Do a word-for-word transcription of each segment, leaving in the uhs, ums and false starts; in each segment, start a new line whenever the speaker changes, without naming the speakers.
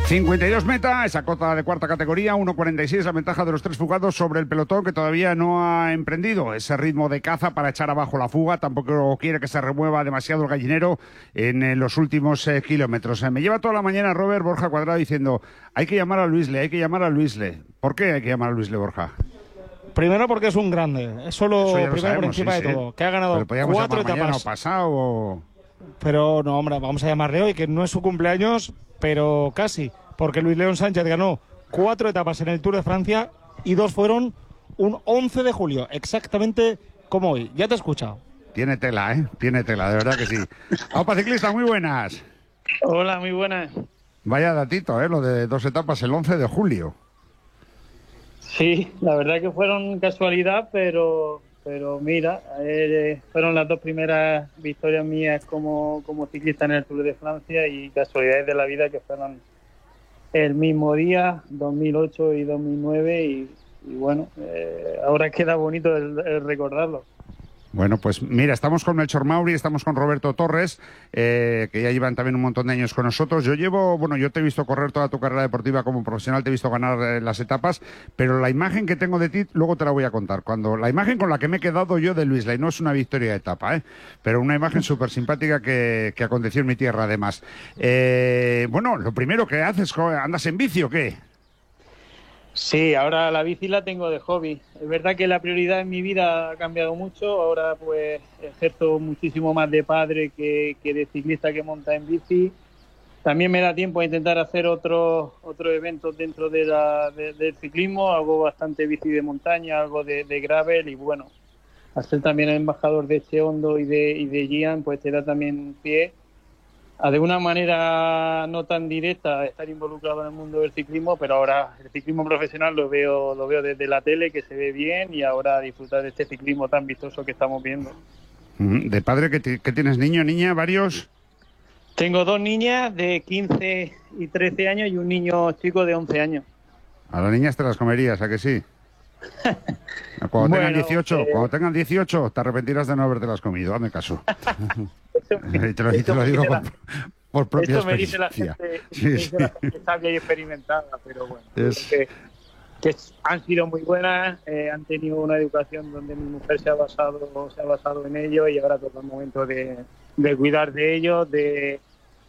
cincuenta y dos meta, esa cota de cuarta categoría, uno cuarenta y seis la ventaja de los tres fugados sobre el pelotón que todavía no ha emprendido ese ritmo de caza para echar abajo la fuga, tampoco quiere que se remueva demasiado el gallinero en eh, los últimos eh, kilómetros. Eh, me lleva toda la mañana Robert Borja Cuadrado diciendo, hay que llamar a Luisle, hay que llamar a Luisle. ¿Por qué hay que llamar a Luisle, Borja?
Primero porque es un grande, eso lo
Eso ya lo
primero
sabemos,
por encima
sí,
de
sí.
todo, que ha ganado cuatro etapas.
O pasado o...
Pero no, hombre, vamos a llamarle hoy, que no es su cumpleaños, pero casi, porque Luis León Sánchez ganó cuatro etapas en el Tour de Francia y dos fueron un once de julio, exactamente como hoy. Ya te he escuchado.
Tiene tela, ¿eh? Tiene tela, de verdad que sí. Aupa Ciclista, muy buenas.
Hola, muy buenas.
Vaya datito, ¿eh? Lo de dos etapas el once de julio.
Sí, la verdad que fueron casualidad, pero pero mira, eh, fueron las dos primeras victorias mías como, como ciclista en el Tour de Francia y casualidades de la vida que fueron el mismo día, dos mil ocho y dos mil nueve, y, y bueno, eh, ahora queda bonito el, el recordarlo.
Bueno, pues mira, estamos con Melchor Mauri, estamos con Roberto Torres, eh, que ya llevan también un montón de años con nosotros. Yo llevo, bueno, yo te he visto correr toda tu carrera deportiva como profesional, te he visto ganar eh, las etapas, pero la imagen que tengo de ti, luego te la voy a contar. Cuando la imagen con la que me he quedado yo de Luisle, no es una victoria de etapa, ¿eh? Pero una imagen súper simpática que, que aconteció en mi tierra, además. Eh, bueno, lo primero que haces, ¿andas en bici o qué?
Sí, ahora la bici la tengo de hobby. Es verdad que la prioridad en mi vida ha cambiado mucho. Ahora pues ejerzo muchísimo más de padre que, que de ciclista que monta en bici. También me da tiempo a intentar hacer otros otros eventos dentro de la, de, del ciclismo. Hago bastante bici de montaña, algo de, de gravel y bueno, al ser también el embajador de Cheondo y de, y de Gian, pues te da también pie a de una manera no tan directa estar involucrado en el mundo del ciclismo, pero ahora el ciclismo profesional lo veo lo veo desde la tele, que se ve bien, y ahora disfrutar de este ciclismo tan vistoso que estamos viendo.
¿De padre qué, qué tienes, niño, niña, varios?
Tengo dos niñas de quince y trece años y un niño chico de once años.
A las niñas te las comerías, ¿a que sí? Cuando, bueno, tengan dieciocho, eh... cuando tengan dieciocho te arrepentirás de no habértelas comido, hazme caso.
Me,
te lo, te lo digo por,
la,
por propia
eso me dice la gente, sí, me dice sí. La gente sabia y experimentada, pero bueno, es... que, que han sido muy buenas, eh, han tenido una educación donde mi mujer se ha basado se ha basado en ello, y ahora toca el momento de, de cuidar de ellos, de,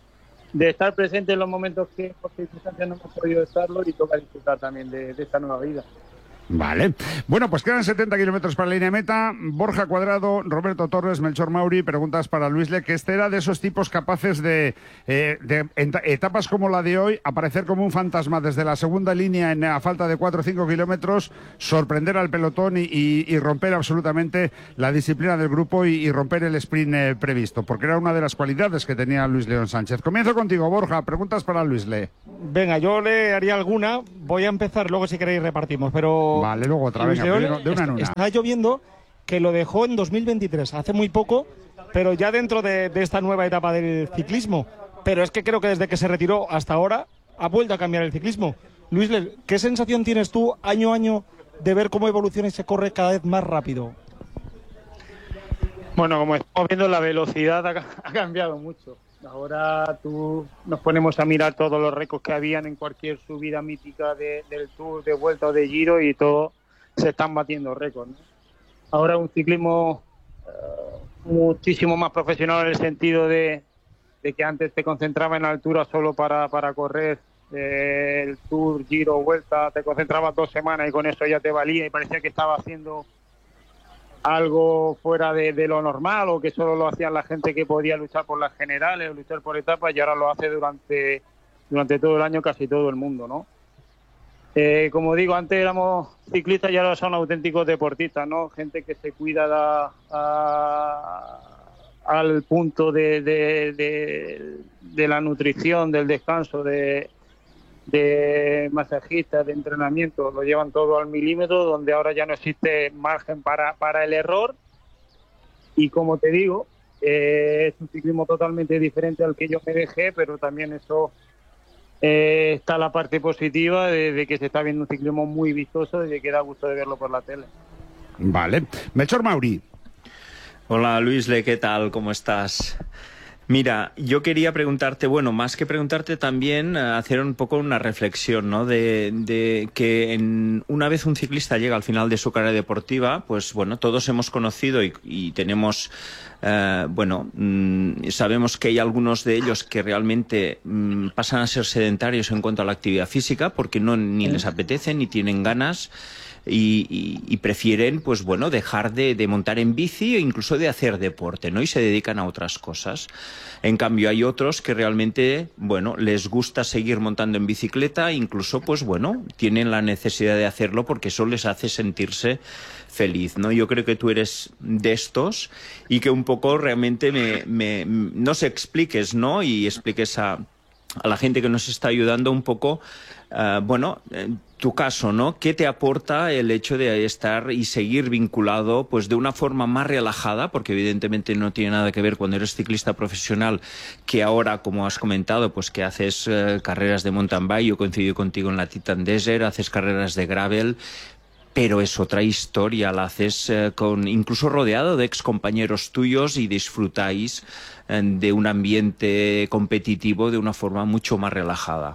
de estar presente en los momentos que por circunstancias no hemos podido estarlo, y toca disfrutar también de, de esta nueva vida.
Vale. Bueno, pues quedan setenta kilómetros para la línea de meta. Borja Cuadrado, Roberto Torres, Melchor Mauri, preguntas para Luisle, que este era de esos tipos capaces de, eh, de en etapas como la de hoy, aparecer como un fantasma desde la segunda línea en, a falta de cuatro o cinco kilómetros, sorprender al pelotón y, y, y romper absolutamente la disciplina del grupo y, y romper el sprint eh, previsto, porque era una de las cualidades que tenía Luis León Sánchez. Comienzo contigo, Borja. Preguntas para Luisle.
Venga, yo le haría alguna. Voy a empezar, luego si queréis repartimos, pero...
Vale, luego otra vez, de una en una.
Está lloviendo, que lo dejó en dos mil veintitrés, hace muy poco, pero ya dentro de, de esta nueva etapa del ciclismo. Pero es que creo que desde que se retiró hasta ahora ha vuelto a cambiar el ciclismo. Luis, ¿qué sensación tienes tú año a año de ver cómo evoluciona y se corre cada vez más rápido?
Bueno, como estamos viendo, la velocidad ha, ha cambiado mucho. Ahora tú nos ponemos a mirar todos los récords que habían en cualquier subida mítica de, del Tour, de Vuelta o de Giro, y todos se están batiendo récords, ¿no? Ahora un ciclismo uh, muchísimo más profesional, en el sentido de, de que antes te concentraba en altura solo para, para correr eh, el Tour, Giro, Vuelta, te concentrabas dos semanas y con eso ya te valía, y parecía que estaba haciendo algo fuera de, de lo normal, o que solo lo hacían la gente que podía luchar por las generales o luchar por etapas, y ahora lo hace durante durante todo el año casi todo el mundo, ¿no? Eh, como digo, antes éramos ciclistas y ahora son auténticos deportistas, ¿no? Gente que se cuida da, a, al punto de, de, de, de la nutrición, del descanso, de de masajistas, de entrenamiento, lo llevan todo al milímetro, donde ahora ya no existe margen para, para el error. Y como te digo, eh, es un ciclismo totalmente diferente al que yo me dejé, pero también eso eh, está la parte positiva de, de que se está viendo un ciclismo muy vistoso y de que da gusto de verlo por la tele.
Vale. Melchor Mauri.
Hola Luisle, ¿qué tal? ¿Cómo estás? Mira, yo quería preguntarte, bueno, más que preguntarte también, eh, hacer un poco una reflexión, ¿no? De, de que en, una vez un ciclista llega al final de su carrera deportiva, pues bueno, todos hemos conocido y, y tenemos, eh, bueno, mmm, sabemos que hay algunos de ellos que realmente mmm, pasan a ser sedentarios en cuanto a la actividad física porque no ni les apetece ni tienen ganas. Y, y, y prefieren, pues bueno, dejar de, de montar en bici e incluso de hacer deporte, ¿no? Y se dedican a otras cosas. En cambio, hay otros que realmente, bueno, les gusta seguir montando en bicicleta, incluso, pues bueno, tienen la necesidad de hacerlo porque eso les hace sentirse feliz, ¿no? Yo creo que tú eres de estos y que un poco realmente me, me, nos expliques, ¿no? Y expliques a, a la gente que nos está ayudando un poco, uh, bueno, tu caso, ¿no? ¿Qué te aporta el hecho de estar y seguir vinculado pues de una forma más relajada? Porque evidentemente no tiene nada que ver cuando eres ciclista profesional que ahora, como has comentado, pues que haces eh, carreras de mountain bike. Yo coincido contigo en la Titan Desert, haces carreras de gravel, pero es otra historia, la haces eh, con incluso rodeado de ex compañeros tuyos y disfrutáis eh, de un ambiente competitivo de una forma mucho más relajada.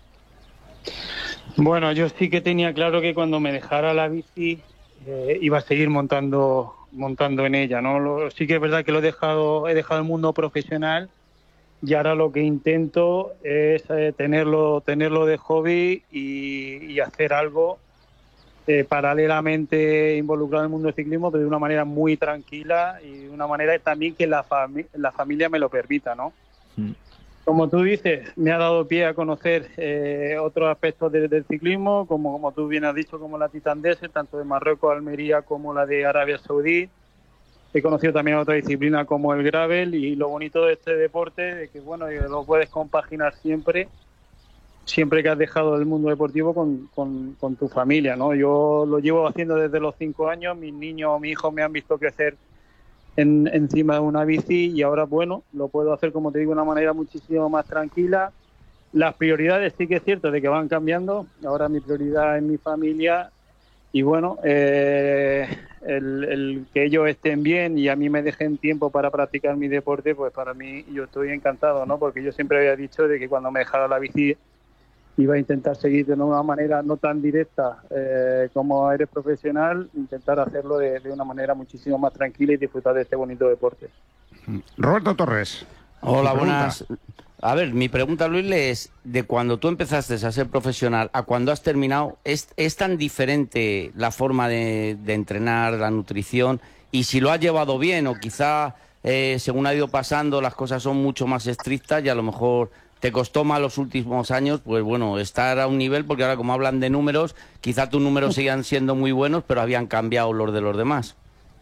Bueno, yo sí que tenía claro que cuando me dejara la bici eh, iba a seguir montando montando en ella, ¿no? Lo, sí que es verdad que lo he dejado he dejado el mundo profesional y ahora lo que intento es eh, tenerlo tenerlo de hobby y, y hacer algo eh, paralelamente involucrado en el mundo del ciclismo, pero de una manera muy tranquila y de una manera también que la, fami- la familia me lo permita, ¿no? Mm. Como tú dices, me ha dado pie a conocer eh, otros aspectos de, del ciclismo, como, como tú bien has dicho, como la Titan Desert, tanto de Marruecos, Almería, como la de Arabia Saudí. He conocido también otra disciplina como el gravel, y lo bonito de este deporte es que bueno, lo puedes compaginar siempre, siempre que has dejado el mundo deportivo con, con, con tu familia, ¿no? Yo lo llevo haciendo desde los cinco años, mis niños, mis hijos me han visto crecer En, encima de una bici y ahora, bueno, lo puedo hacer, como te digo, de una manera muchísimo más tranquila. Las prioridades sí que es cierto de que van cambiando. Ahora mi prioridad es mi familia y, bueno, eh, el, el que ellos estén bien y a mí me dejen tiempo para practicar mi deporte, pues para mí yo estoy encantado, ¿no? Porque yo siempre había dicho de que cuando me dejara la bici iba a intentar seguir de una manera no tan directa eh, como eres profesional, intentar hacerlo de, de una manera muchísimo más tranquila y disfrutar de este bonito deporte.
Roberto Torres.
Hola, buenas. A ver, mi pregunta, Luis, es de cuando tú empezaste a ser profesional a cuando has terminado, ¿es, es tan diferente la forma de, de entrenar, la nutrición? Y si lo has llevado bien o quizá eh, según ha ido pasando las cosas son mucho más estrictas y a lo mejor te costó más los últimos años, pues bueno, estar a un nivel, porque ahora como hablan de números, quizá tus números sigan siendo muy buenos, pero habían cambiado los de los demás.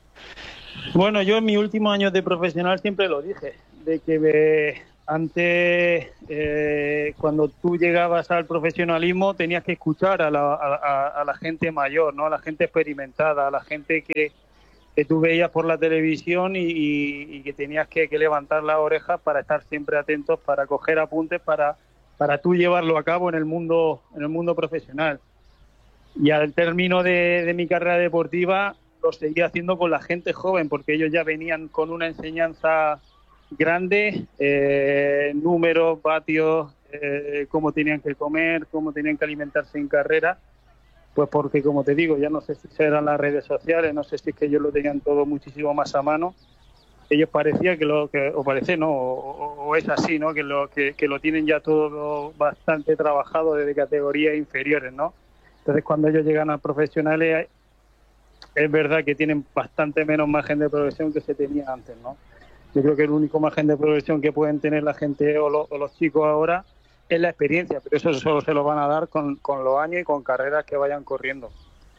Bueno, yo en mis últimos años de profesional siempre lo dije, de que eh, antes, eh, cuando tú llegabas al profesionalismo, tenías que escuchar a la, a, a la gente mayor, ¿no? A la gente experimentada, a la gente que, que tú veías por la televisión y, y, y que tenías que, que levantar las orejas para estar siempre atentos, para coger apuntes, para, para tú llevarlo a cabo en el mundo, en el mundo profesional. Y al término de, de mi carrera deportiva lo seguía haciendo con la gente joven, porque ellos ya venían con una enseñanza grande, eh, números, vatios, eh, cómo tenían que comer, cómo tenían que alimentarse en carrera. Pues porque, como te digo, ya no sé si eran las redes sociales, no sé si es que ellos lo tenían todo muchísimo más a mano. Ellos parecía que lo que o parece no o, o es así, ¿no? Que lo que, que lo tienen ya todo bastante trabajado desde categorías inferiores, ¿no? Entonces, cuando ellos llegan a profesionales, es verdad que tienen bastante menos margen de progresión que se tenía antes, ¿no? Yo creo que el único margen de progresión que pueden tener la gente o, lo, o los chicos ahora es la experiencia, pero eso solo se lo van a dar con, con los años y con carreras que vayan corriendo.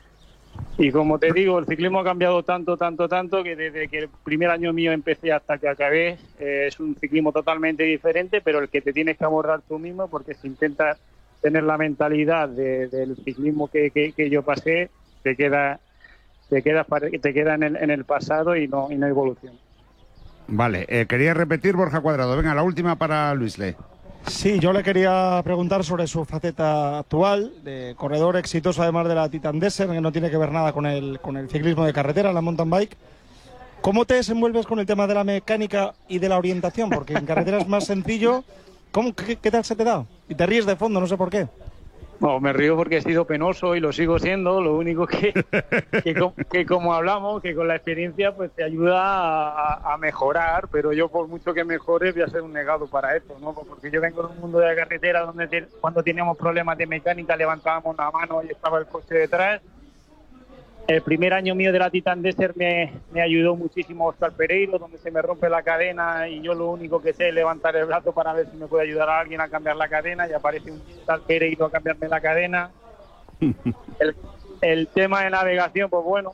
Y como te digo, el ciclismo ha cambiado tanto, tanto, tanto, que desde que el primer año mío empecé hasta que acabé, eh, es un ciclismo totalmente diferente, pero el que te tienes que amorrar tú mismo, porque si intentas tener la mentalidad de, del ciclismo que, que, que yo pasé, te queda, te queda, te queda en, el, en el pasado y no, y no evoluciona.
Vale, eh, quería repetir, Borja Cuadrado. Venga, la última para Luisle.
Sí, yo le quería preguntar sobre su faceta actual de corredor exitoso, además de la Titan Desert, que no tiene que ver nada con el, con el ciclismo de carretera, la mountain bike. ¿Cómo te desenvuelves con el tema de la mecánica y de la orientación? Porque en carretera es más sencillo. ¿Cómo, qué, ¿Qué tal se te da? Y te ríes de fondo, no sé por qué.
No, me río porque he sido penoso y lo sigo siendo. Lo único que, que, que como hablamos, que con la experiencia pues te ayuda a, a mejorar, pero yo por mucho que mejore voy a ser un negado para esto, ¿no? Porque yo vengo de un mundo de la carretera donde te, cuando teníamos problemas de mecánica levantábamos la mano y estaba el coche detrás. El primer año mío de la Titan Desert me, me ayudó muchísimo Oscar Pereiro, donde se me rompe la cadena y yo lo único que sé es levantar el brazo para ver si me puede ayudar a alguien a cambiar la cadena, y aparece un tal Pereiro a cambiarme la cadena. El, el tema de navegación, pues bueno,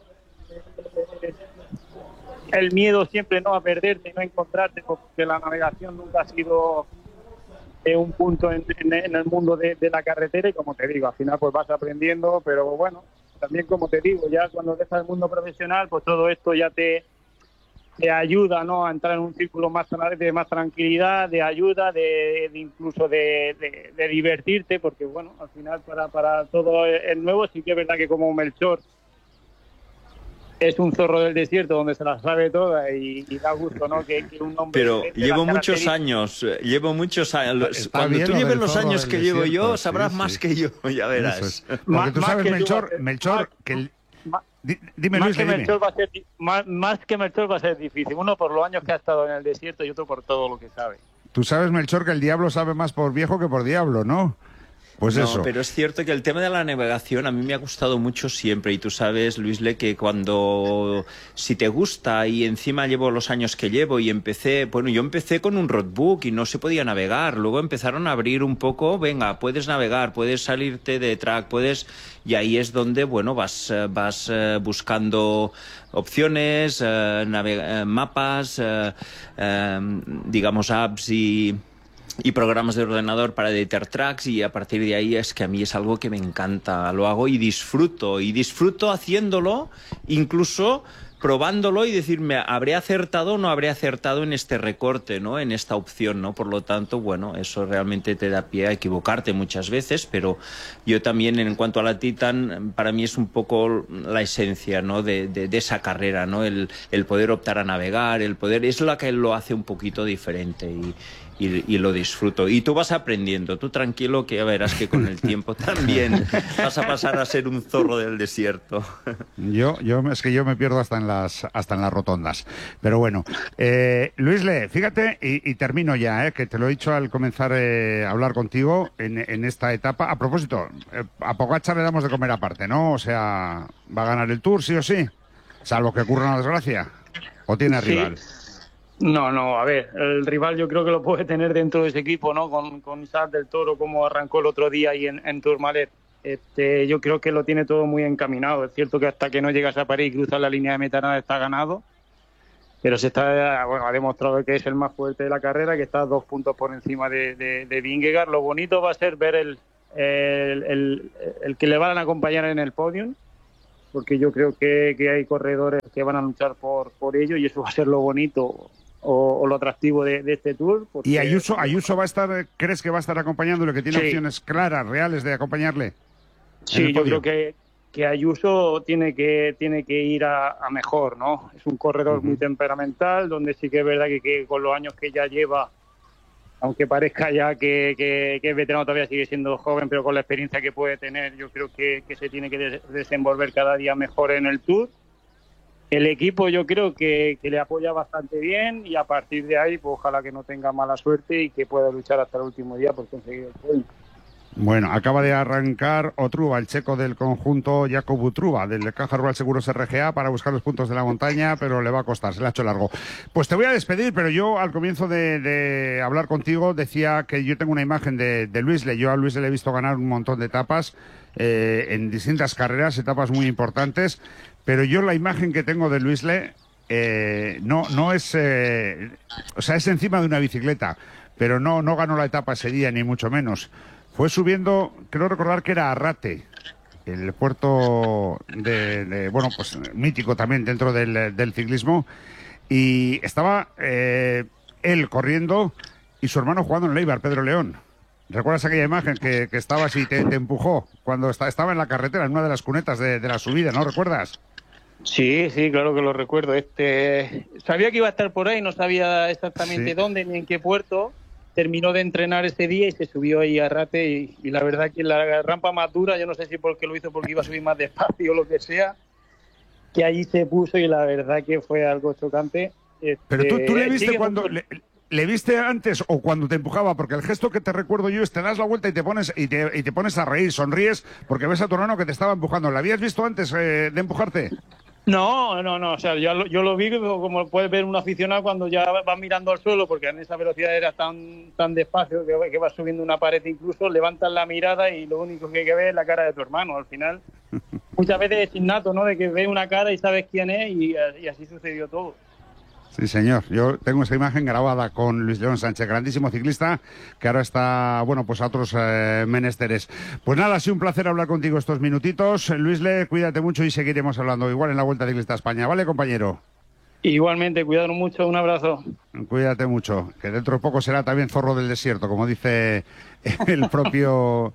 el miedo siempre no a perderte y no a encontrarte, porque la navegación nunca ha sido eh, un punto en, en, en el mundo de, de la carretera, y como te digo, al final pues vas aprendiendo, pero bueno, también como te digo, ya cuando dejas el mundo profesional, pues todo esto ya te, te ayuda, ¿no?, a entrar en un círculo más de más tranquilidad, de ayuda, de, de incluso de, de, de divertirte, porque bueno, al final para, para todo el nuevo sí que es verdad que como Melchor es un zorro del desierto donde se la sabe toda y, y da gusto, ¿no? Que, que un hombre...
Pero llevo muchos años, llevo muchos años.
Está
Cuando tú lleves los años que llevo
desierto,
yo, sabrás
sí,
más
sí.
que yo, ya verás.
Es. Porque
Más-
tú
más
sabes,
que
Melchor,
tú,
Melchor,
más-
que... el-
más-
Di- Dime,
más,
Luis,
que
dime.
Melchor va a ser, di- más, más que Melchor va a ser difícil. Uno por los años que ha estado en el desierto y otro por todo lo que sabe.
Tú sabes, Melchor, que el diablo sabe más por viejo que por diablo, ¿no? Pues
No,
eso.
pero es cierto que el tema de la navegación a mí me ha gustado mucho siempre, y tú sabes, Luisle, que cuando si te gusta y encima llevo los años que llevo y empecé, bueno, yo empecé con un roadbook y no se podía navegar, luego empezaron a abrir un poco, venga, puedes navegar, puedes salirte de track, puedes, y ahí es donde, bueno, vas, eh, vas eh, buscando opciones, eh, navega- eh, mapas, eh, eh, digamos apps y y programas de ordenador para editar tracks, y a partir de ahí es que a mí es algo que me encanta, lo hago y disfruto, y disfruto haciéndolo, incluso probándolo y decirme, ¿habré acertado o no habré acertado en este recorte, ¿no?, en esta opción, ¿no? Por lo tanto, bueno, eso realmente te da pie a equivocarte muchas veces, pero yo también, en cuanto a la Titan, para mí es un poco la esencia, ¿no?, de, de, de esa carrera, ¿no?, el, el poder optar a navegar, el poder, es lo que lo hace un poquito diferente, y Y, y lo disfruto. Y tú vas aprendiendo, tú tranquilo, que ya verás que con el tiempo también vas a pasar a ser un zorro del desierto.
Yo, yo es que yo me pierdo hasta en las, hasta en las rotondas. Pero bueno, eh, Luisle, fíjate, y, y termino ya, eh, que te lo he dicho al comenzar eh, a hablar contigo en, en esta etapa. A propósito, eh, a Pogačar le damos de comer aparte, ¿no? O sea, ¿va a ganar el Tour sí o sí? Salvo que ocurra una desgracia. ¿O tiene
Sí.
rival?
No, no, a ver, el rival yo creo que lo puede tener dentro de ese equipo, ¿no? Con, con Isaac del Toro, como arrancó el otro día ahí en, en Tourmalet. Este, yo creo que lo tiene todo muy encaminado. Es cierto que hasta que no llegas a París y cruzas la línea de meta nada está ganado, pero se está, bueno, ha demostrado que es el más fuerte de la carrera, que está dos puntos por encima de, de, de Vingegaard. Lo bonito va a ser ver el, el, el, el que le van a acompañar en el podium, porque yo creo que, que hay corredores que van a luchar por, por ello, y eso va a ser lo bonito o, o lo atractivo de, de este Tour. Porque...
¿Y Ayuso, Ayuso va a estar, crees que va a estar acompañándole, que tiene
Sí.
opciones claras, reales de acompañarle? en
Sí,
el
yo
podio?
creo que, que Ayuso tiene que tiene que ir a, a mejor, ¿no? Es un corredor
Ujú.
muy temperamental, donde sí que es verdad que, que con los años que ya lleva, aunque parezca ya que, que, que es veterano, todavía sigue siendo joven, pero con la experiencia que puede tener, yo creo que, que se tiene que des- desenvolver cada día mejor en el Tour. El equipo yo creo que, que le apoya bastante bien, y a partir de ahí, pues ojalá que no tenga mala suerte y que pueda luchar hasta el último día por conseguir el podio.
Bueno, acaba de arrancar Otruba, el checo del conjunto Jacob Utruba, del Caja Rural Seguros R G A, para buscar los puntos de la montaña, pero le va a costar, se le ha hecho largo. Pues te voy a despedir, pero yo al comienzo de, de hablar contigo decía que yo tengo una imagen de, de Luisle. Yo a Luisle le he visto ganar un montón de etapas eh, en distintas carreras, etapas muy importantes, pero yo la imagen que tengo de Luisle eh, no, no es... Eh, o sea, es encima de una bicicleta, pero no, no ganó la etapa ese día, ni mucho menos. Fue subiendo, creo recordar que era Arrate, el puerto de, de bueno, pues mítico también dentro del, del ciclismo, y estaba eh, él corriendo y su hermano jugando en el Eibar, Pedro León. ¿Recuerdas aquella imagen que, que estabas y te, te empujó cuando está, estaba en la carretera, en una de las cunetas de, de la subida, ¿no recuerdas?
Sí, sí, claro que lo recuerdo. Este, sabía que iba a estar por ahí, no sabía exactamente sí. dónde ni en qué puerto. Terminó de entrenar ese día y se subió ahí a Rate y, y la verdad que la rampa más dura, yo no sé si porque lo hizo porque iba a subir más despacio o lo que sea, que allí se puso y la verdad que fue algo chocante. Este,
Pero tú, tú le viste cuando... Mucho... Le... ¿Le viste antes o cuando te empujaba? Porque el gesto que te recuerdo yo es te das la vuelta y te pones y te, y te pones a reír, sonríes porque ves a tu hermano que te estaba empujando. ¿La habías visto antes eh, de empujarte?
No, no, no. O sea, yo lo, yo lo vi como puedes ver un aficionado cuando ya va mirando al suelo, porque en esa velocidad era tan tan despacio que, que vas subiendo una pared incluso, levantas la mirada y lo único que hay que ver es la cara de tu hermano. Al final, muchas veces es innato, ¿no? De que ves una cara y sabes quién es y, y así sucedió todo.
Sí, señor. Yo tengo esa imagen grabada con Luis León Sánchez, grandísimo ciclista, que ahora está, bueno, pues a otros eh, menesteres. Pues nada, ha sido un placer hablar contigo estos minutitos. Luis Le, cuídate mucho y seguiremos hablando igual en la Vuelta Ciclista a España. ¿Vale, compañero?
Igualmente, cuidado mucho, un abrazo.
Cuídate mucho, que dentro de poco será también zorro del desierto, como dice el propio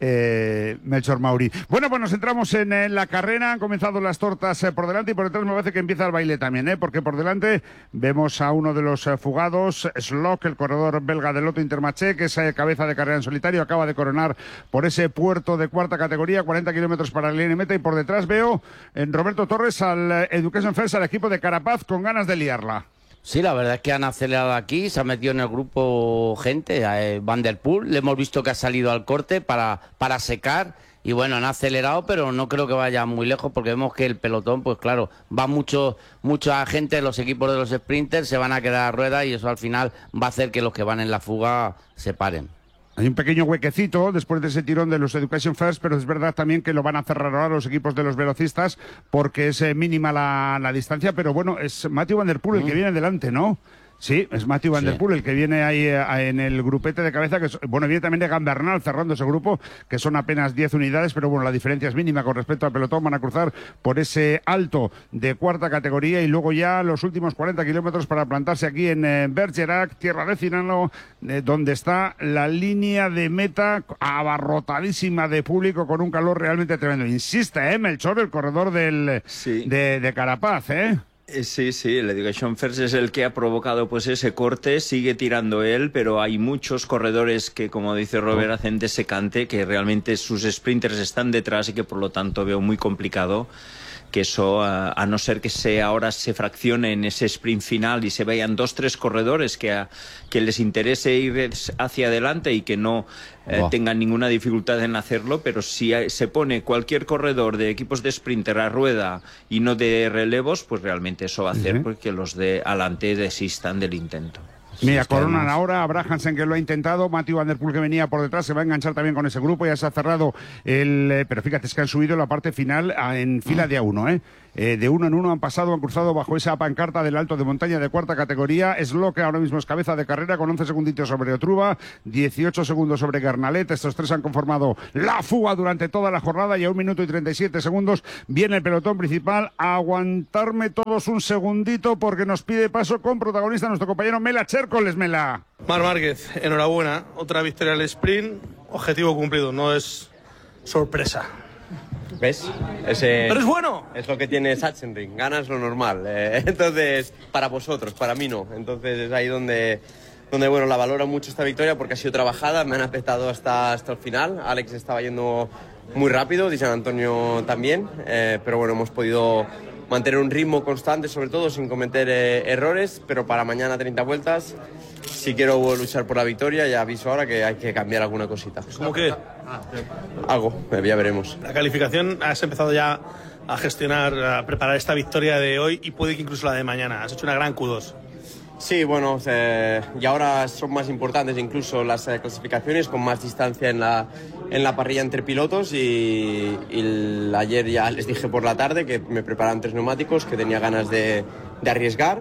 eh, Melchor Mauri. Bueno, pues nos entramos en, en la carrera, han comenzado las tortas eh, por delante y por detrás me parece que empieza el baile también, ¿eh? Porque por delante vemos a uno de los eh, fugados, Slock, el corredor belga del Lotto Intermarché, que es eh, cabeza de carrera en solitario, acaba de coronar por ese puerto de cuarta categoría, cuarenta kilómetros para la línea de meta, y por detrás veo en Roberto Torres al eh, Education First, al equipo de Carapaz, con ganas de liarla.
Sí, la verdad es que han acelerado aquí, se ha metido en el grupo gente, eh, Van der Poel, le hemos visto que ha salido al corte para, para secar y bueno, han acelerado, pero no creo que vaya muy lejos porque vemos que el pelotón, pues claro, va mucho, mucha gente, los equipos de los sprinters se van a quedar a rueda y eso al final va a hacer que los que van en la fuga se paren.
Hay un pequeño huequecito después de ese tirón de los Education First, pero es verdad también que lo van a cerrar ahora los equipos de los velocistas porque es eh, mínima la, la distancia, pero bueno, es Mathieu Van der Poel el que viene delante, ¿no? Sí, es Mathieu Van der Poel el que viene ahí eh, en el grupete de cabeza, que es, bueno, viene también de Gambernal cerrando ese grupo, que son apenas diez unidades, pero bueno, la diferencia es mínima con respecto al pelotón, van a cruzar por ese alto de cuarta categoría y luego ya los últimos cuarenta kilómetros para plantarse aquí en eh, Bergerac, tierra de Cinano, eh, donde está la línea de meta abarrotadísima de público con un calor realmente tremendo. Insiste, ¿eh, Melchor, el corredor del, sí. de, de Carapaz, ¿eh?
Sí, sí, el Education First es el que ha provocado pues ese corte, sigue tirando él, pero hay muchos corredores que, como dice Robert, hacen de ese cante, que realmente sus sprinters están detrás y que por lo tanto veo muy complicado que eso, a, a no ser que se ahora se fraccione en ese sprint final y se vean dos, tres corredores que, a, que les interese ir hacia adelante y que no eh, oh. tengan ninguna dificultad en hacerlo, pero si se pone cualquier corredor de equipos de sprinter a rueda y no de relevos, pues realmente eso va a hacer uh-huh. pues que los de adelante desistan del intento.
Mira, coronan ahora a Brahansen, que lo ha intentado, Mathieu Van der Poel, que venía por detrás, se va a enganchar también con ese grupo, ya se ha cerrado el... Eh, pero fíjate, es que han subido la parte final a, en fila de a uno, ¿eh? Eh, de uno en uno han pasado, han cruzado bajo esa pancarta del alto de montaña de cuarta categoría. Slock, que ahora mismo es cabeza de carrera con once segunditos sobre Otruba, dieciocho segundos sobre Garnalet. Estos tres han conformado la fuga durante toda la jornada y a un minuto y treinta y siete segundos viene el pelotón principal. A aguantarme todos un segundito porque nos pide paso con protagonista nuestro compañero Mela Chércoles. Mela.
Marc Márquez, enhorabuena. Otra victoria al sprint. Objetivo cumplido, no es sorpresa.
¿Ves? Ese
¡Pero es bueno!
Es lo que tiene Sachsenring, ganas lo normal. Eh, entonces, para vosotros, para mí no. Entonces es ahí donde, donde bueno, la valoro mucho esta victoria porque ha sido trabajada, me han apretado hasta, hasta el final. Alex estaba yendo muy rápido, Di San Antonio también, eh, pero bueno, hemos podido mantener un ritmo constante, sobre todo sin cometer eh, errores, pero para mañana treinta vueltas, si quiero luchar por la victoria, ya aviso ahora que hay que cambiar alguna cosita.
¿Cómo qué?
Algo, ya veremos.
La calificación, has empezado ya a gestionar, a preparar esta victoria de hoy y puede que incluso la de mañana. Has hecho una gran Q dos.
Sí, bueno, eh, y ahora son más importantes incluso las eh, clasificaciones con más distancia en la, en la parrilla entre pilotos y, y el, ayer ya les dije por la tarde que me preparaban tres neumáticos, que tenía ganas de, de arriesgar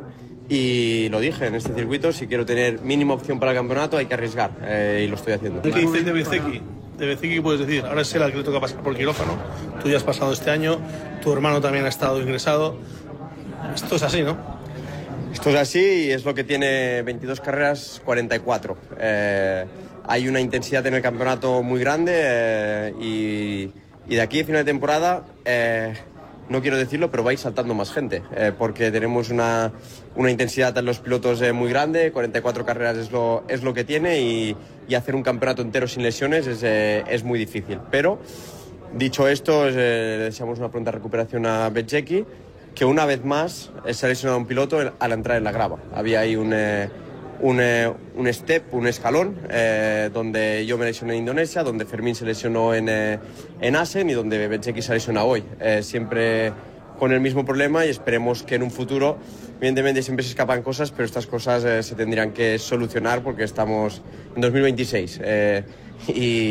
y lo dije, en este circuito si quiero tener mínima opción para el campeonato hay que arriesgar eh, y lo estoy haciendo.
¿Qué dices de Bezeki? De Bezeki puedes decir, ahora es él al que le toca pasar por quirófano, tú ya has pasado este año, tu hermano también ha estado ingresado, esto es así, ¿no?
Esto es así y es lo que tiene veintidós carreras, cuarenta y cuatro. Eh, hay una intensidad en el campeonato muy grande eh, y, y de aquí a final de temporada eh, no quiero decirlo, pero va a ir saltando más gente, eh, porque tenemos una, una intensidad en los pilotos eh, muy grande, cuarenta y cuatro carreras es lo, es lo que tiene, y, y hacer un campeonato entero sin lesiones es, eh, es muy difícil. Pero, dicho esto, eh, le deseamos una pronta recuperación a Bezzecchi, que una vez más eh, se ha lesionado un piloto al entrar en la grava. Había ahí un... Eh, Un, eh, un step, un escalón, eh, donde yo me lesioné en Indonesia, donde Fermín se lesionó en, eh, en Assen y donde Bezzecchi se lesiona hoy. Eh, siempre con el mismo problema, y esperemos que en un futuro, evidentemente siempre se escapan cosas, pero estas cosas eh, se tendrían que solucionar porque estamos en dos mil veintiséis. Eh, y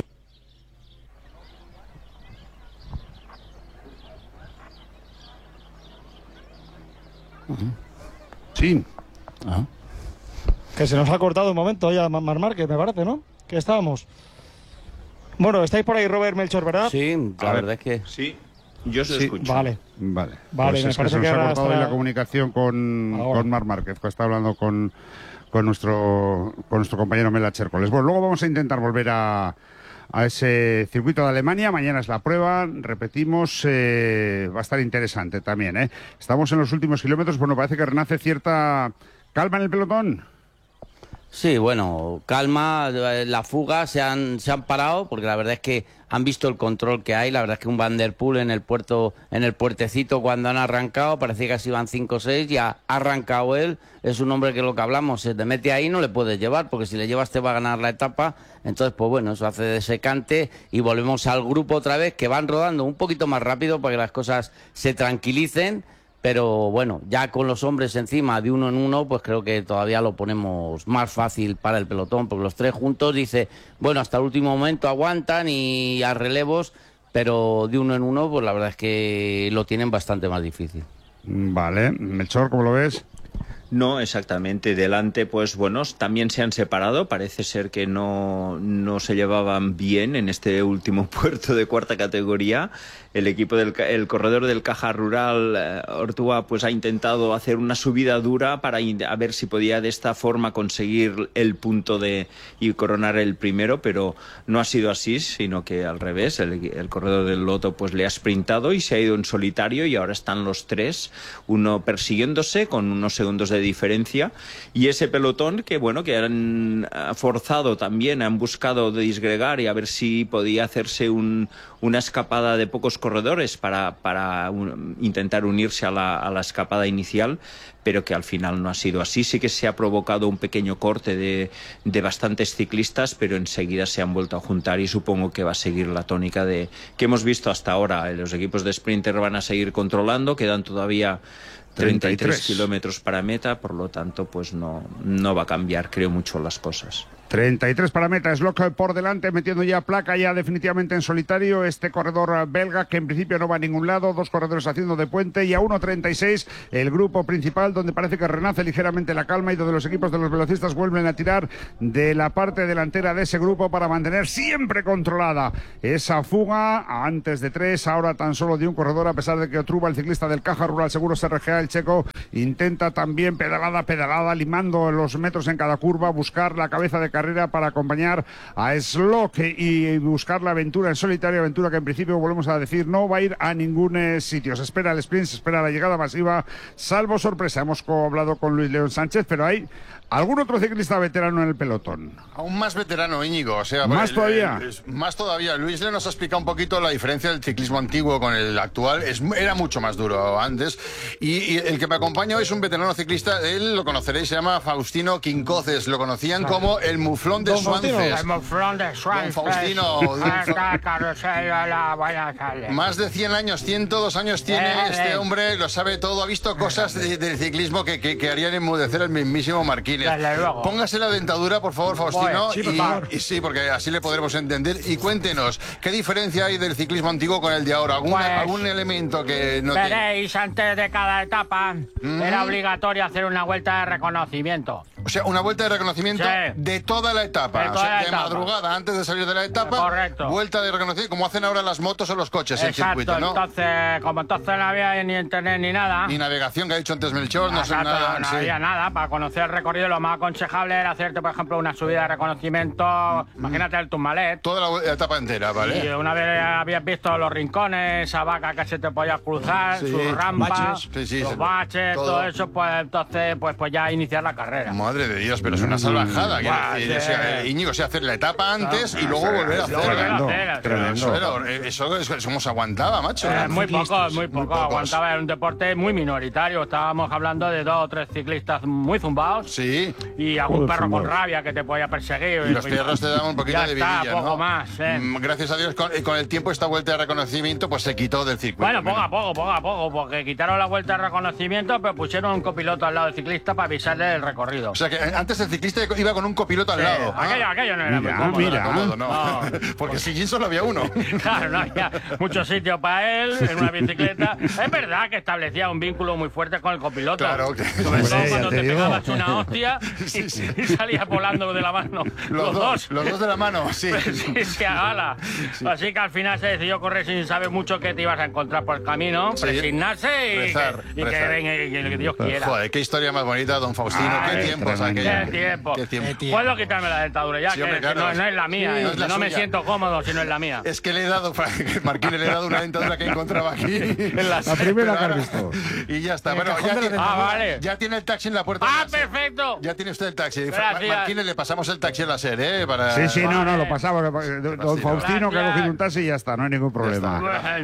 Sí.
Ajá.
Que se nos ha cortado un momento ya Marc Márquez, me parece, ¿no? Que estábamos. Bueno, estáis por ahí, Robert, Melchor, ¿verdad?
Sí, la
A
verdad
ver,
es que...
Sí, yo os
Sí.
escucho.
Vale.
Vale,
Vale,
pues
me
es que
parece
se nos
que
ha
ahora
cortado
estará-
la comunicación con,
Ahora.
con Marc Márquez, que está hablando con, con, nuestro, con nuestro compañero Mela Chércoles. Bueno, luego vamos a intentar volver a, a ese circuito de Alemania. Mañana es la prueba, repetimos, eh, va a estar interesante también, ¿eh? Estamos en los últimos kilómetros, bueno, parece que renace cierta calma en el pelotón.
Sí, bueno, calma, la fuga, se han, se han parado, porque la verdad es que han visto el control que hay. La verdad es que un Van der Poel en el puerto, en el puertecito, cuando han arrancado, parecía que así iban cinco o seis, y ha arrancado él. Es un hombre que, lo que hablamos, se te mete ahí, no le puedes llevar, porque si le llevas te va a ganar la etapa. Entonces, pues bueno, eso hace de secante, y volvemos al grupo otra vez, que van rodando un poquito más rápido para que las cosas se tranquilicen. Pero bueno, ya con los hombres encima de uno en uno, pues creo que todavía lo ponemos más fácil para el pelotón, porque los tres juntos, dice, bueno, hasta el último momento aguantan y a relevos, pero de uno en uno, pues la verdad es que lo tienen bastante más difícil.
Vale, Melchor, ¿cómo lo ves?
No, exactamente. Delante, pues bueno, también se han separado. Parece ser que no, no se llevaban bien en este último puerto de cuarta categoría. El equipo del el corredor del Caja Rural, eh, Ortúa, pues ha intentado hacer una subida dura para a ver si podía de esta forma conseguir el punto de y coronar el primero, pero no ha sido así, sino que al revés. El, el corredor del Lotto pues le ha sprintado y se ha ido en solitario, y ahora están los tres, uno persiguiéndose con unos segundos de diferencia, y ese pelotón que bueno que han forzado también, han buscado disgregar y a ver si podía hacerse un, una escapada de pocos corredores para, para un, intentar unirse a la, a la escapada inicial, pero que al final no ha sido así. Sí que se ha provocado un pequeño corte de, de bastantes ciclistas, pero enseguida se han vuelto a juntar, y supongo que va a seguir la tónica de que hemos visto hasta ahora. Los equipos de sprinter van a seguir controlando, quedan todavía treinta y tres kilómetros para meta, por lo tanto pues no, no va a cambiar, creo, mucho las cosas.
treinta y tres para meta, es Slock por delante, metiendo ya placa ya definitivamente en solitario este corredor belga, que en principio no va a ningún lado, dos corredores haciendo de puente, y a uno treinta y seis el grupo principal, donde parece que renace ligeramente la calma y donde los equipos de los velocistas vuelven a tirar de la parte delantera de ese grupo para mantener siempre controlada esa fuga. Antes de tres, ahora tan solo de un corredor, a pesar de que Otruba, el ciclista del Caja Rural Seguros R G A, el checo, intenta también pedalada, pedalada, limando los metros en cada curva, buscar la cabeza de carrera para acompañar a Slock y buscar la aventura en solitario, aventura que en principio, volvemos a decir, no va a ir a ningún eh, sitio. Se espera el sprint, se espera la llegada masiva, salvo sorpresa. Hemos hablado con Luis León Sánchez, pero hay algún otro ciclista veterano en el pelotón.
Aún más veterano, Íñigo. O sea,
¿Más
el,
todavía?
el, el, más todavía. Luis León nos ha explicado un poquito la diferencia del ciclismo antiguo con el actual. Es, era mucho más duro antes. Y, y el que me acompaña hoy es un veterano ciclista. Él lo conoceréis, se llama Faustino Quincoces. Lo conocían como el muflón de Suances.
El muflón de Suances.
Don Faustino. Más de cien años, ciento dos años tiene
eh,
este
eh.
hombre. Lo sabe todo. Ha visto cosas de, del ciclismo que, que, que harían enmudecer al mismísimo Marquín.
Desde luego.
Póngase la dentadura, por favor, Faustino.
Sí, por
y,
favor.
y sí, porque así le podremos entender. Y cuéntenos, ¿qué diferencia hay del ciclismo antiguo con el de ahora? ¿Algún,
Pues,
algún elemento que no tiene?
Veréis, antes de cada etapa
Mm.
era obligatorio hacer una vuelta de reconocimiento.
O sea, una vuelta de reconocimiento
Sí.
de toda la etapa.
De
O
toda
sea,
la
de
etapa.
madrugada, antes de salir de la etapa,
Correcto.
vuelta de reconocimiento, como hacen ahora las motos o los coches en
Exacto,
circuito, ¿no?
entonces, como entonces no había ni internet ni nada.
Ni navegación, que ha dicho antes Melchor, no sé
Exacto,
nada.
no, no
sí.
había nada. Para conocer el recorrido, lo más aconsejable era hacerte, por ejemplo, una subida de reconocimiento. Imagínate el Tourmalet.
Toda la vu- etapa entera,
Y
¿vale?
una vez habías visto los rincones, esa vaca que se te podía cruzar,
Sí.
sus rampas,
Baches. Sí, sí,
los
se-
baches,
todo.
todo. eso, pues entonces, pues, pues ya iniciar la carrera.
Madre de Dios, pero es una salvajada. quiero
Buah,
decir,
sí.
o sea, Íñigo, o sea, hacer la etapa antes y luego volver a
Luego volver a
hacerla.
hacer,
Pero eso,
tremendo.
era- eso, eso, eso cómo se aguantaba, macho.
Eh, muy poco, muy poco.
pocos.
Aguantaba, era un deporte muy minoritario. Estábamos hablando de dos o tres ciclistas muy zumbados.
Sí.
Y algún
Joder,
perro con
zumbados.
rabia que te podía perseguir.
Y los perros te daban un poquito
ya
de
está,
vidilla,
poco
¿no?
más, ¿eh?
Mm, Gracias a Dios, con, eh, con el tiempo esta vuelta de reconocimiento pues se quitó del circuito.
Bueno, poco a
Menos-
poco, poco a poco, porque quitaron la vuelta de reconocimiento, pero pusieron un copiloto al lado del ciclista para avisarle del recorrido.
O sea que eh, antes el ciclista iba con un copiloto al
Sí,
lado.
aquello,
Ah,
aquello no era
Mira,
muy cómodo.
mira.
era cómodo, ¿no?
No.
Porque si solo había uno.
Claro, no había mucho sitio para él en una bicicleta. Es verdad que establecía un vínculo muy fuerte con el copiloto.
Claro que-
Sobre
Hombre,
todo
ya
cuando
te
te,
digo.
pegabas una hostia y,
Sí, sí.
y salía volando de la mano. Los, dos.
Los dos de la mano, sí.
Sí, sí, a gala. Así que al final se decidió correr sin saber mucho qué te ibas a encontrar por el camino,
Sí.
presignarse y,
Rezar,
que, y que
rezar.
venga y que lo que Dios quiera.
Joder, qué historia más bonita, don Faustino.
Ay,
qué tiempos
tremendo.
aquellos.
Qué tiempo.
Qué tiempo.
Puedo quitarme la dentadura ya,
Sí,
que,
hombre,
que
claro.
no, no es la mía.
Sí,
eh.
no es la
no me
suya.
siento cómodo si no es la mía.
Es que le he dado, Marquín, le he dado una dentadura que encontraba aquí. En
La primera que
Pero
has
ahora-
visto.
Y ya está.
En el
Bueno,
cajón
ya
de la
tiene,
dentadura. Ah, vale.
ya tiene el taxi en la puerta.
¡Ah,
de la SER.
perfecto!
Ya tiene usted el taxi.
Gracias.
Marquín, le pasamos el taxi a la SER, ¿eh? Para...
Sí, sí, no, no,
Vale.
lo pasaba. Don Faustino que ha
Gracias.
cogido un taxi y ya está, no hay ningún problema.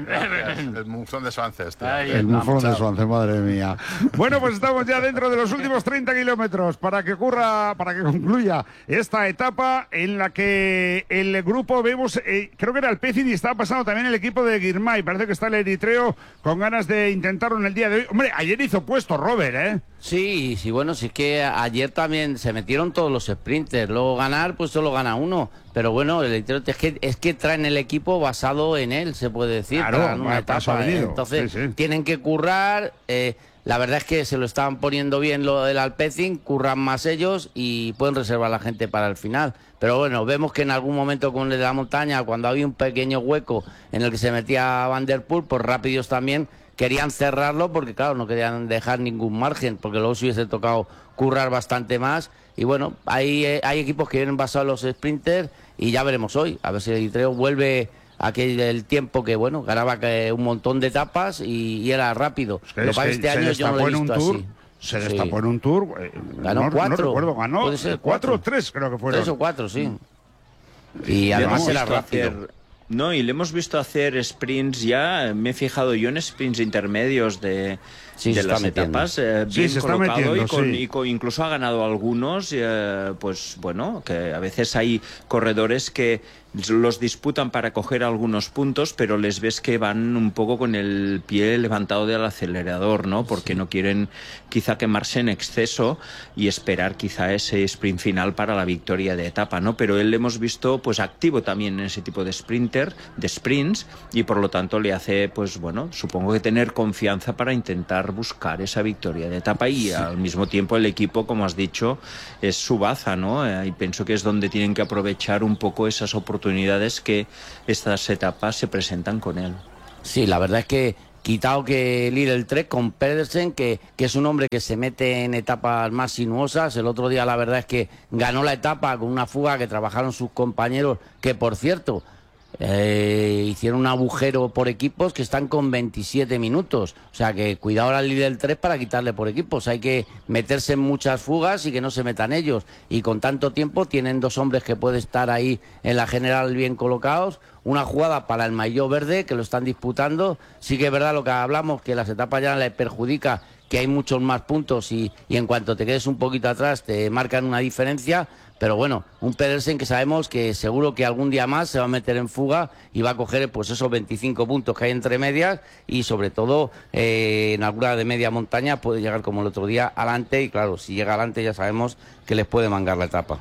El monzón de Suances, tío.
Ahí
El
estamos.
bufón de Suances, madre mía. Bueno, pues estamos ya dentro de los últimos treinta kilómetros para que ocurra, para que concluya esta etapa en la que el grupo vemos, eh, creo que era el Pecin y estaba pasando también el equipo de Girmay. Parece que está el eritreo con ganas de intentarlo en el día de hoy. Hombre, ayer hizo puesto Robert, ¿eh?
Sí, sí, bueno, sí es que ayer también se metieron todos los sprinters. Luego ganar, pues solo gana uno. Pero bueno, el Eritreo es que, es que traen el equipo basado en él, se puede decir,
Claro,
para una
para eso ha
etapa. ¿eh?
venido.
Entonces,
Sí, sí.
tienen que currar. eh, la verdad es que se lo estaban poniendo bien lo del Alpecin, curran más ellos y pueden reservar a la gente para el final. Pero bueno, vemos que en algún momento con el de la montaña, cuando había un pequeño hueco en el que se metía Van der Poel, pues rápidos también querían cerrarlo porque, claro, no querían dejar ningún margen, porque luego se hubiese tocado currar bastante más. Y bueno, hay, eh, hay equipos que vienen basados en los sprinters y ya veremos hoy. A ver si el Eritreo vuelve a aquel el tiempo que, bueno, ganaba que un montón de etapas y, y era rápido.
Es que-
Lo que
es
pasa
que
es que este
se
año yo no lo
destapó
he
en un
visto
tour.
así.
Se
Sí.
destapó en un tour. eh,
Ganó
no,
cuatro.
No recuerdo, ganó
Puede ser
cuatro
cuatro.
o tres, creo que fueron.
Tres o cuatro, sí. Y
Le
además
hemos
era
visto
rápido.
hacer- no, y le hemos visto hacer sprints ya, me he fijado yo en sprints intermedios de,
Sí,
de
se está
las
metiendo.
etapas, eh,
Sí,
bien
se está
colocado
metiendo,
y, con-
sí.
y con- incluso ha ganado algunos, eh, pues bueno, que a veces hay corredores que los disputan para coger algunos puntos, pero les ves que van un poco con el pie levantado del acelerador, ¿no? Porque no quieren quizá quemarse en exceso y esperar quizá ese sprint final para la victoria de etapa, ¿no? Pero él le hemos visto pues activo también en ese tipo de sprinter, de sprints, y por lo tanto le hace, pues bueno, supongo que tener confianza para intentar buscar esa victoria de etapa y al mismo tiempo el equipo, como has dicho, es su baza, ¿no? Eh, y pienso que es donde tienen que aprovechar un poco esas oportunidades que estas etapas se presentan con él.
Sí, la verdad es que quitado que el ir el Trek con Pedersen, que, que es un hombre que se mete en etapas más sinuosas. El otro día la verdad es que ganó la etapa con una fuga que trabajaron sus compañeros, que por cierto eh, hicieron un agujero por equipos que están con veintisiete minutos. O sea que cuidado al líder del tres para quitarle por equipos. Hay que meterse en muchas fugas y que no se metan ellos. Y con tanto tiempo tienen dos hombres que pueden estar ahí en la general bien colocados. Una jugada para el maillot verde que lo están disputando. Sí que es verdad lo que hablamos, que las etapas ya le perjudica, que hay muchos más puntos y, y en cuanto te quedes un poquito atrás te marcan una diferencia. Pero bueno, un Pedersen que sabemos que seguro que algún día más se va a meter en fuga y va a coger pues esos veinticinco puntos que hay entre medias y sobre todo eh, en alguna de media montaña puede llegar como el otro día adelante y claro, si llega adelante ya sabemos que les puede mangar la etapa.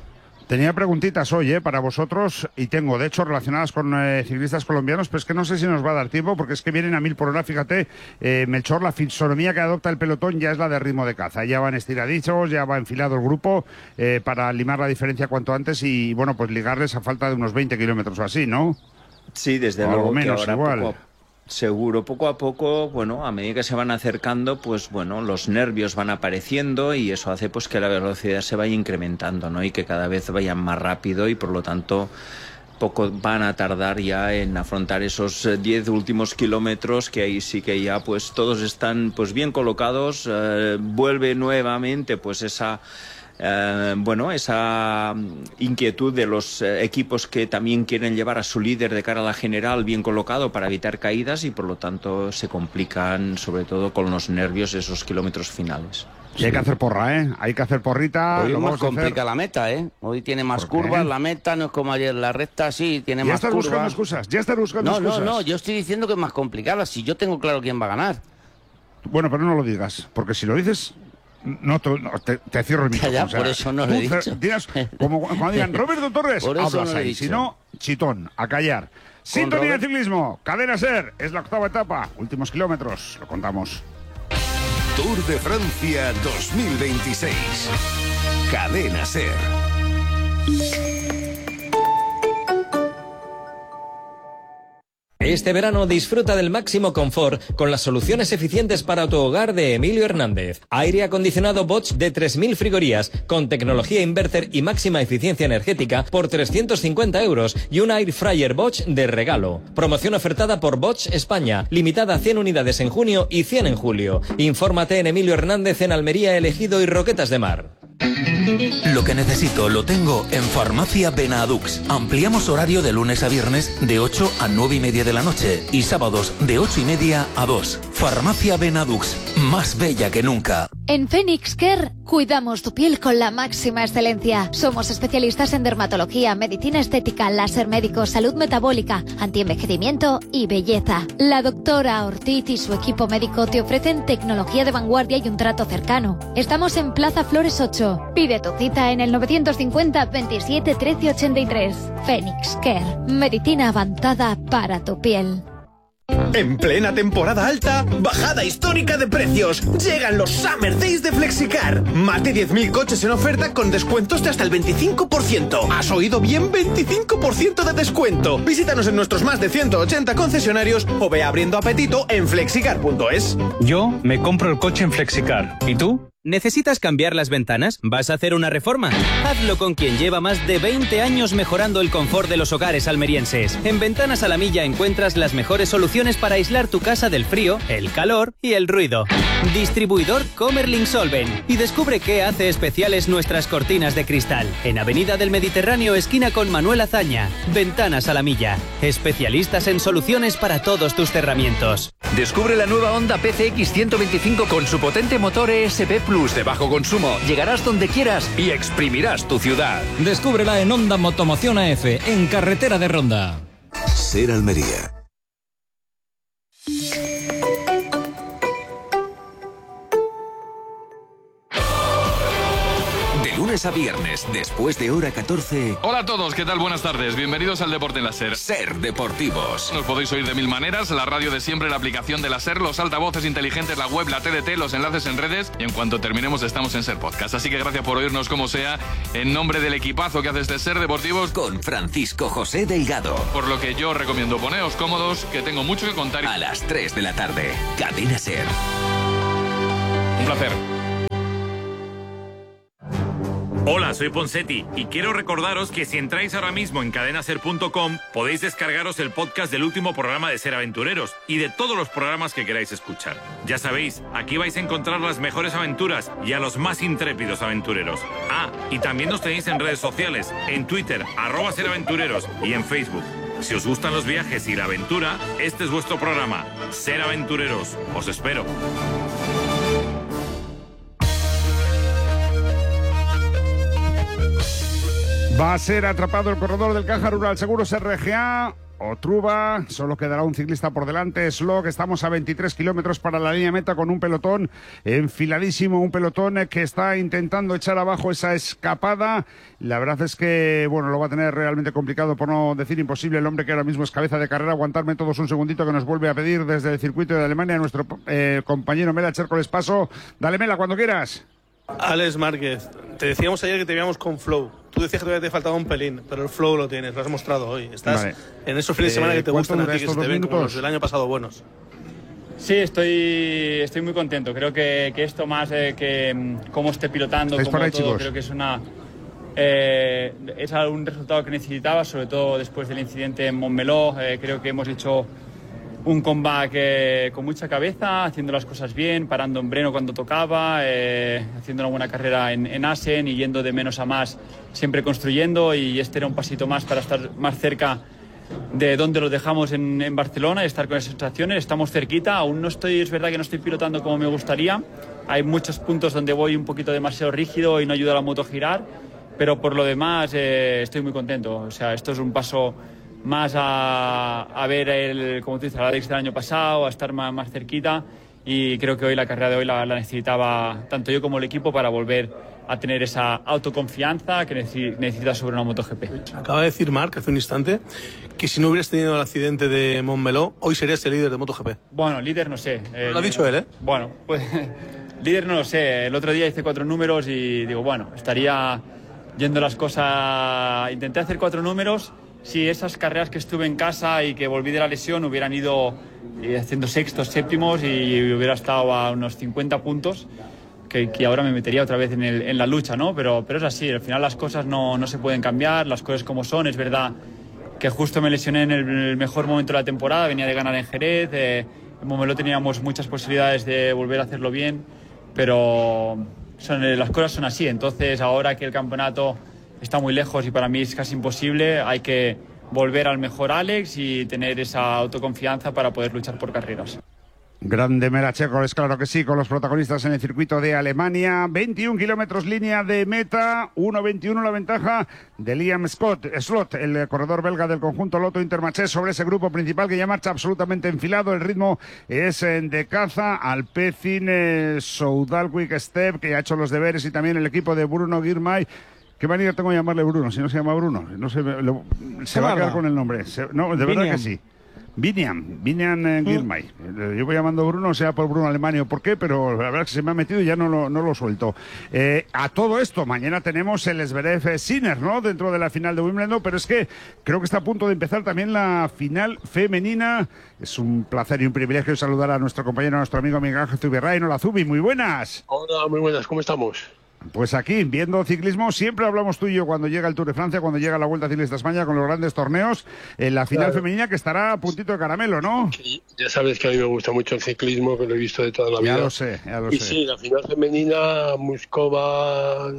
Tenía preguntitas hoy, ¿eh? Para vosotros, y tengo, de hecho, relacionadas con eh, ciclistas colombianos, pero es que no sé si nos va a dar tiempo, porque es que vienen a mil por hora, fíjate, eh, Melchor, la fisonomía que adopta el pelotón ya es la de ritmo de caza, ya van estiradichos, ya va enfilado el grupo, eh, para limar la diferencia cuanto antes y, bueno, pues ligarles a falta de unos veinte kilómetros o así, ¿no?
Sí, desde
o
luego
algo menos,
que ahora
igual.
Poco a... Seguro, poco a poco, bueno, a medida que se van acercando, pues bueno, los nervios van apareciendo y eso hace pues que la velocidad se vaya incrementando, ¿no? Y que cada vez vayan más rápido y por lo tanto poco van a tardar ya en afrontar esos diez últimos kilómetros, que ahí sí que ya pues todos están pues bien colocados, eh, vuelve nuevamente pues esa... Uh, bueno, esa inquietud de los uh, equipos que también quieren llevar a su líder de cara a la general bien colocado para evitar caídas y por lo tanto se complican sobre todo con los nervios esos kilómetros finales.
Y hay que hacer porra, ¿eh? Hay que hacer porrita.
Hoy
lo
es más
vamos a hacer.
complica la meta, ¿eh? Hoy tiene más curvas, la meta no es como ayer, la recta sí, tiene
Ya
más
estás
curvas.
buscando excusas, ya estás buscando
No,
excusas.
no, no, yo estoy diciendo que es más complicada, si yo tengo claro quién va a ganar.
Bueno, pero no lo digas, porque si lo dices... No, te, no, te, te cierro el micrófono.
Ya,
o sea,
por eso no lo he
tú
dicho.
Dirás, como cuando digan Roberto Torres,
Por eso
hablas
no lo he
ahí.
dicho.
Si no, chitón, a callar. Sintonía de
Robert...
ciclismo, Cadena SER, es la octava etapa, últimos kilómetros, lo contamos.
Tour de Francia dos mil veintiséis. Cadena SER.
Este verano disfruta del máximo confort con las soluciones eficientes para tu hogar de Emilio Hernández. Aire acondicionado Bosch de tres mil frigorías con tecnología inverter y máxima eficiencia energética por trescientos cincuenta euros y un Air Fryer Bosch de regalo. Promoción ofertada por Bosch España, limitada a cien unidades en junio y cien en julio. Infórmate en Emilio Hernández en Almería, Ejido y Roquetas de Mar.
Lo que necesito lo tengo en Farmacia Benadux. Ampliamos horario de lunes a viernes de ocho a nueve y media de la noche y sábados de ocho y media a dos. Farmacia Benadux, más bella que nunca.
En Phoenix Care cuidamos tu piel con la máxima excelencia. Somos especialistas en dermatología, medicina estética, láser médico, salud metabólica, antienvejecimiento y belleza. La doctora Ortiz y su equipo médico te ofrecen tecnología de vanguardia y un trato cercano. Estamos en Plaza Flores ocho. Pide tu cita en el novecientos cincuenta veintisiete trece ochenta y tres. Phoenix Care, medicina avanzada para tu piel.
En plena temporada alta, bajada histórica de precios. Llegan los Summer Days de Flexicar. Más de diez mil coches en oferta con descuentos de hasta el veinticinco por ciento. ¿Has oído bien? veinticinco por ciento de descuento. Visítanos en nuestros más de ciento ochenta concesionarios o ve abriendo apetito en flexicar punto es.
Yo me compro el coche en Flexicar. ¿Y tú? ¿Necesitas cambiar las ventanas? ¿Vas a hacer una reforma? Hazlo con quien lleva más de veinte años mejorando el confort de los hogares almerienses. En Ventanas a la Milla encuentras las mejores soluciones para aislar tu casa del frío, el calor y el ruido. Distribuidor Comerlin Solven. Y descubre qué hace especiales nuestras cortinas de cristal. En Avenida del Mediterráneo, esquina con Manuel Azaña. Ventanas a la Milla. Especialistas en soluciones para todos tus cerramientos.
Descubre la nueva Honda P C X ciento veinticinco con su potente motor E S P Plus de bajo consumo. Llegarás donde quieras y exprimirás tu ciudad.
Descúbrela en Honda Motomoción A F, en carretera de Ronda.
SER Almería. Lunes a viernes, después de hora catorce.
Hola a todos, ¿qué tal? Buenas tardes. Bienvenidos al Deporte en la SER.
SER Deportivos.
Nos podéis oír de mil maneras, la radio de siempre, la aplicación de la SER, los altavoces inteligentes, la web, la T D T, los enlaces en redes y en cuanto terminemos estamos en SER Podcast. Así que gracias por oírnos como sea, en nombre del equipazo que hace este SER Deportivos.
Con Francisco José Delgado.
Por lo que yo os recomiendo poneos cómodos, que tengo mucho que contar.
A las tres de la tarde, Cadena SER.
Un placer.
Hola, soy Ponsetti y quiero recordaros que si entráis ahora mismo en cadena ser punto com podéis descargaros el podcast del último programa de Ser Aventureros y de todos los programas que queráis escuchar. Ya sabéis, aquí vais a encontrar las mejores aventuras y a los más intrépidos aventureros. Ah, y también nos tenéis en redes sociales, en Twitter, arroba Ser Aventureros y en Facebook. Si os gustan los viajes y la aventura, este es vuestro programa, Ser Aventureros. Os espero.
Va a ser atrapado el corredor del Caja Rural Seguros R G A. Otruba, solo quedará un ciclista por delante, Slok, estamos a veintitrés kilómetros para la línea meta con un pelotón enfiladísimo, un pelotón que está intentando echar abajo esa escapada. La verdad es que, bueno, lo va a tener realmente complicado, por no decir imposible, el hombre que ahora mismo es cabeza de carrera. Aguantarme todos un segundito que nos vuelve a pedir desde el circuito de Alemania nuestro eh, compañero Mela Chércoles Paso. Dale, Mela, cuando quieras.
Alex Márquez, te decíamos ayer que te veíamos con flow. Tú decías que todavía te faltaba un pelín, pero el flow lo tienes, lo has mostrado hoy. Estás
vale.
en esos fines de semana
Eh,
que te gustan a ti, que se
estos
te
dos
ven como
minutos?
los del año pasado buenos.
Sí, estoy, estoy muy contento. Creo que, que esto más eh, que mm, cómo esté pilotando,
¿Estáis
como
por ahí,
todo,
chicos?
creo que es una eh, es un resultado que necesitaba, sobre todo después del incidente en Montmeló. Eh, creo que hemos hecho un comeback eh, con mucha cabeza, haciendo las cosas bien, parando en Breno cuando tocaba, eh, haciendo una buena carrera en, en Assen y yendo de menos a más, siempre construyendo, y este era un pasito más para estar más cerca de donde lo dejamos en, en Barcelona y estar con esas sensaciones. Estamos cerquita, aún no estoy, es verdad que no estoy pilotando como me gustaría, hay muchos puntos donde voy un poquito demasiado rígido y no ayuda a la moto a girar, pero por lo demás eh, estoy muy contento. O sea, esto es un paso más a, a ver, el, como tú dices, el Alex del año pasado, a estar más, más cerquita, y creo que hoy la carrera de hoy la, la necesitaba tanto yo como el equipo para volver a tener esa autoconfianza que necesita sobre una MotoGP.
Acaba de decir Marc hace un instante que si no hubieras tenido el accidente de Montmeló, hoy serías el líder de MotoGP.
Bueno, líder no sé. Eh,
Lo ha dicho él, ¿eh?
Bueno, pues líder no lo sé. El otro día hice cuatro números y digo, bueno, estaría yendo las cosas... Intenté hacer cuatro números. Si esas carreras que estuve en casa y que volví de la lesión hubieran ido eh, haciendo sextos, séptimos, y hubiera estado a unos cincuenta puntos, que, que ahora me metería otra vez en, el, en la lucha, ¿no? Pero, pero es así, al final las cosas no, no se pueden cambiar, las cosas como son. Es verdad que justo me lesioné en el, en el mejor momento de la temporada, venía de ganar en Jerez, eh, en Montmeló teníamos muchas posibilidades de volver a hacerlo bien, pero son, las cosas son así. Entonces ahora que el campeonato está muy lejos y para mí es casi imposible, hay que volver al mejor Alex y tener esa autoconfianza para poder luchar por carreras.
Grande Mela Chércoles, claro que sí, con los protagonistas en el circuito de Alemania. veintiún kilómetros línea de meta, uno veintiuno la ventaja de Liam Scott, Slot, el corredor belga del conjunto Lotto Intermarché, sobre ese grupo principal que ya marcha absolutamente enfilado. El ritmo es de caza, Alpecin, eh, Soudal Quick Step, que ha hecho los deberes, y también el equipo de Bruno Girmay. ¿Qué manera tengo de llamarle Bruno? Si no se llama Bruno, no se, lo, se va a quedar con el nombre. Se, no, de verdad que sí. Vinian, Vinian eh, Girmay. Mm. Yo voy llamando Bruno, sea por Bruno Alemania o por qué, pero la verdad es que se me ha metido y ya no lo, no lo suelto. Eh, a todo esto, mañana tenemos el Zverev Sinner, ¿no? Dentro de la final de Wimbledon, pero es que creo que está a punto de empezar también la final femenina. Es un placer y un privilegio saludar a nuestro compañero, a nuestro amigo Miguel Ángel Zubirrain. Hola, Zubi, muy buenas.
Hola, muy buenas, ¿cómo estamos?
Pues aquí, viendo ciclismo, siempre hablamos tú y yo cuando llega el Tour de Francia, cuando llega la Vuelta Ciclista a España, con los grandes torneos, en la final claro. femenina, que estará a puntito de caramelo, ¿no?
Sí, ya sabes que a mí me gusta mucho el ciclismo, que lo he visto de toda la vida.
Ya lo sé, ya lo
y
sé.
Y sí, la final femenina, Muskova...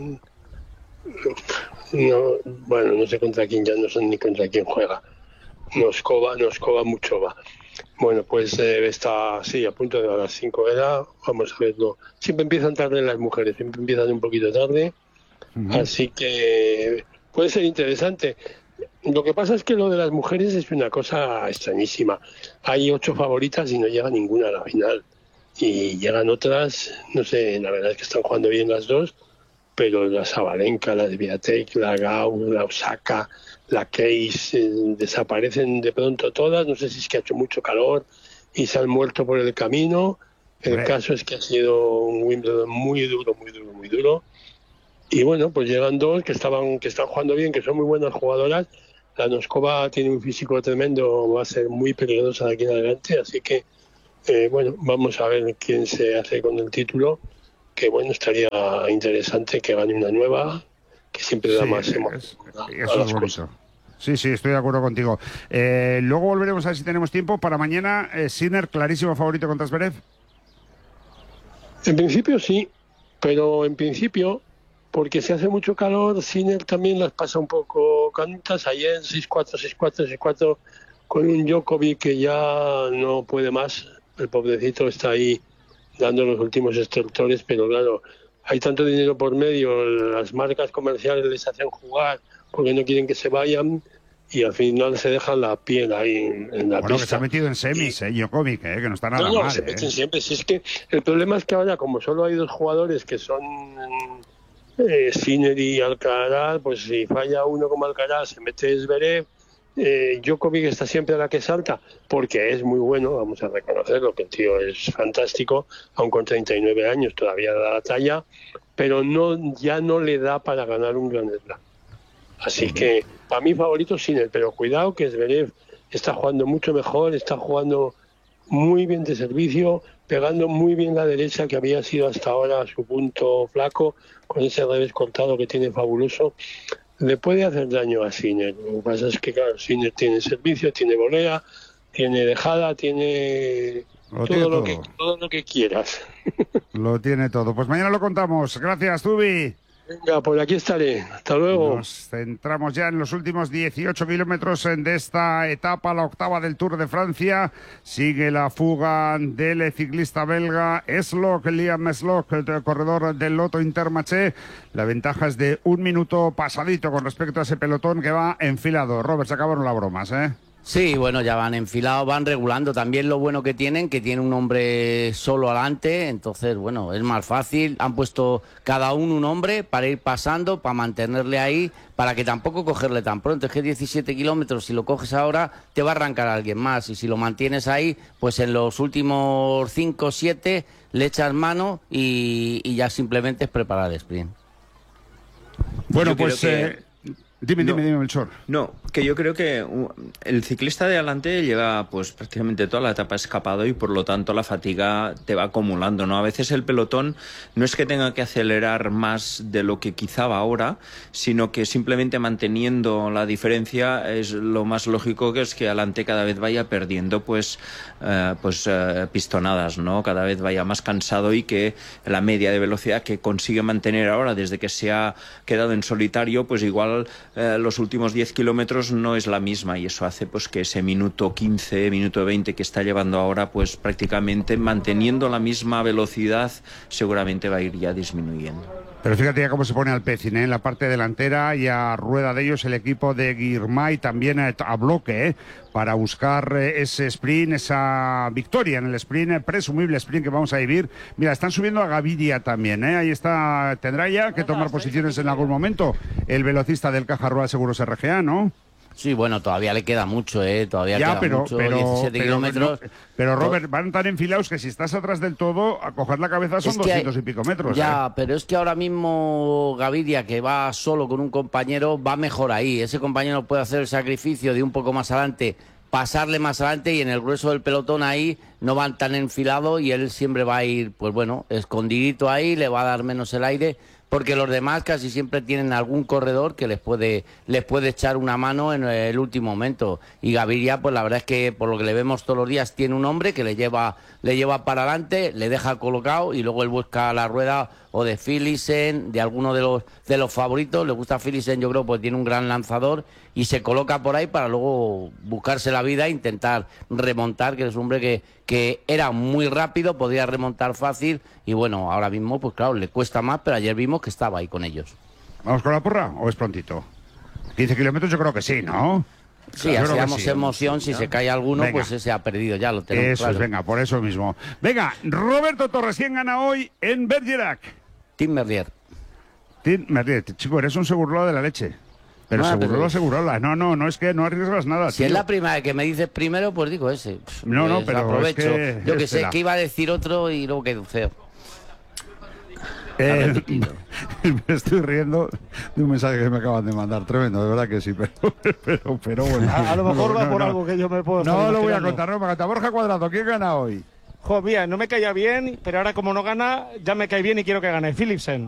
No, bueno, no sé contra quién, ya no sé ni contra quién juega. Noskova, Noskova, Muchova. Bueno, pues eh, está, sí, a punto de las cinco era, vamos a verlo. Siempre empiezan tarde las mujeres, siempre empiezan un poquito tarde, uh-huh. Así que puede ser interesante. Lo que pasa es que lo de las mujeres es una cosa extrañísima. Hay ocho favoritas y no llega ninguna a la final. Y llegan otras, no sé, la verdad es que están jugando bien las dos, pero la Sabalenka, la Swiatek, la Gau, la Osaka, la Case, eh, desaparecen de pronto todas. No sé si es que ha hecho mucho calor y se han muerto por el camino. El Hombre. caso es que ha sido un Wimbledon muy duro, muy duro, muy duro. Y bueno, pues llegan dos que estaban, que están jugando bien, que son muy buenas jugadoras. La Noskova tiene un físico tremendo, va a ser muy peligrosa de aquí en adelante, así que eh, bueno, vamos a ver quién se hace con el título. Que bueno, estaría interesante que gane una nueva, que siempre da sí, más emoción.
Eso es bonito. Sí, sí, estoy de acuerdo contigo. Eh, luego volveremos a ver si tenemos tiempo. Para mañana, eh, Sinner, clarísimo favorito contra Zverev.
En principio sí, pero en principio, porque si hace mucho calor, Sinner también las pasa un poco canutas. Ayer seis cuatro, seis cuatro, seis cuatro, con un Djokovic que ya no puede más. El pobrecito está ahí dando los últimos extortores, pero claro, hay tanto dinero por medio, las marcas comerciales les hacen jugar porque no quieren que se vayan, y al final se dejan la piel ahí en, en la
bueno,
pista.
que se ha metido en semis, eh, Djokovic, eh, que no está nada
no, no,
mal.
se
eh.
meten siempre. Si es que el problema es que ahora, como solo hay dos jugadores que son eh, Sinner y Alcaraz, pues si falla uno como Alcaraz, se mete Zverev. Eh, Djokovic está siempre a la que salta, porque es muy bueno, vamos a reconocerlo, que el tío es fantástico, aun con treinta y nueve años todavía da la talla, pero no ya no le da para ganar un Grand Slam. Así que, para mí favorito Sinner, pero cuidado que Zverev está jugando mucho mejor, está jugando muy bien de servicio, pegando muy bien la derecha, que había sido hasta ahora su punto flaco, con ese revés cortado que tiene fabuloso. Le puede hacer daño a Sinner. Lo que pasa es que, claro, Sinner tiene servicio, tiene volea, tiene dejada, tiene,
Lo
todo,
tiene
lo
todo.
Que, todo lo que quieras.
Lo tiene todo. Pues mañana lo contamos. Gracias, Zubi.
Venga, por aquí estaré. Hasta luego.
Nos centramos ya en los últimos dieciocho kilómetros de esta etapa, la octava del Tour de Francia. Sigue la fuga del ciclista belga Slock, Liam Slock, el corredor del Lotto Intermarché. La ventaja es de un minuto pasadito con respecto a ese pelotón que va enfilado. Robert, se acabaron las bromas, ¿eh?
Sí, bueno, ya van enfilados, van regulando. También lo bueno que tienen, que tiene un hombre solo adelante, entonces, bueno, es más fácil. Han puesto cada uno un hombre para ir pasando, para mantenerle ahí, para que tampoco cogerle tan pronto. Es que diecisiete kilómetros, si lo coges ahora, te va a arrancar a alguien más. Y si lo mantienes ahí, pues en los últimos cinco o siete le echas mano y, y ya simplemente es preparar el sprint.
Bueno,
Yo
pues...
creo que-
Eh... Dime,
No.
dime, dime, Melchor.
No, que yo creo que uh, el ciclista de adelante lleva pues prácticamente toda la etapa escapado y por lo tanto la fatiga te va acumulando, ¿no? A veces el pelotón no es que tenga que acelerar más de lo que quizá va ahora, sino que simplemente manteniendo la diferencia es lo más lógico, que es que adelante cada vez vaya perdiendo pues, eh, pues eh, pistonadas, ¿no? Cada vez vaya más cansado y que la media de velocidad que consigue mantener ahora desde que se ha quedado en solitario, pues igual Eh, los últimos diez kilómetros no es la misma y eso hace pues que ese minuto quince, minuto veinte que está llevando ahora, pues prácticamente manteniendo la misma velocidad seguramente va a ir ya disminuyendo.
Pero fíjate ya cómo se pone al Pecin, ¿eh? En la parte delantera y a rueda de ellos el equipo de Girmay también a, a bloque, ¿eh? Para buscar eh, ese sprint, esa victoria en el sprint, eh, presumible sprint que vamos a vivir. Mira, están subiendo a Gaviria también, ¿eh? Ahí está, tendrá ya que tomar posiciones en algún momento el velocista del Caja Rural Seguros R G A, ¿no?
Sí, bueno, todavía le queda mucho, ¿eh? Todavía
Ya,
queda
pero,
mucho,
pero,
diecisiete
pero,
kilómetros.
no, pero Robert, van tan enfilados que si estás atrás del todo, a coger la cabeza son
Es que
doscientos
hay-
y pico metros.
Ya,
¿eh?
pero es que ahora mismo Gaviria, que va solo con un compañero, va mejor ahí. Ese compañero puede hacer el sacrificio de un poco más adelante, pasarle más adelante y en el grueso del pelotón ahí no van tan enfilados y él siempre va a ir, pues bueno, escondidito ahí, le va a dar menos el aire, porque los demás casi siempre tienen algún corredor que les puede les puede echar una mano en el último momento. Y Gaviria, pues la verdad es que por lo que le vemos todos los días, tiene un hombre que le lleva le lleva para adelante, le deja colocado y luego él busca la rueda o de Philipsen, de alguno de los de los favoritos. Le gusta Philipsen, yo creo, pues tiene un gran lanzador y se coloca por ahí para luego buscarse la vida e intentar remontar, que es un hombre que, que era muy rápido, podía remontar fácil y bueno, ahora mismo pues claro, le cuesta más, pero ayer vimos que estaba ahí con ellos.
¿Vamos con la porra o es prontito? quince kilómetros yo creo que sí, ¿no?
Sí,
Yo creo
así
que
damos
sí.
emoción, si se cae alguno,
Venga.
pues ese ha perdido, ya lo tenemos
Eso
claro.
es, venga, por eso mismo. Venga, Roberto Torres, ¿quién gana hoy en Bergerac?
Tim Merlier.
Tim Merlier, chico, eres un segurola de la leche. Pero
Ah,
segurola,
pero-
segurola. No, no, no es que no arriesgas nada,
Si
tío.
es la primera vez que me dices primero, pues digo ese. Pff,
No, no,
pues
pero
aprovecho.
es que
Yo que
es
sé
tela.
que iba a decir otro y luego quedó feo.
Eh, me estoy riendo de un mensaje que me acaban de mandar, tremendo, de verdad que sí, pero, pero, pero bueno.
A, a lo mejor
No,
va
no,
por
no.
algo que yo me puedo estar
No lo voy a
imaginando.
contar, no me encanta. Borja Cuadrado, ¿quién gana hoy?
Jo, mira, no me caía bien, pero ahora como no gana, ya me cae bien y quiero que gane Philipsen.